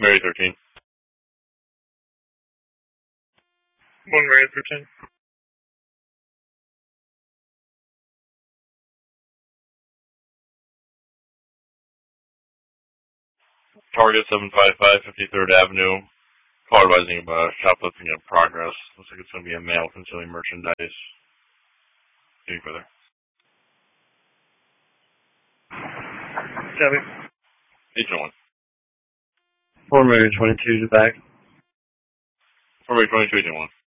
Mary 13. One Mary 13. Target 755 53rd Avenue. Call advising about shoplifting in progress. Looks like it's going to be a male concealing merchandise. Any further? Copy. Agent 1. 4 Mary 22 to back. 4 Mary 22, Agent 1.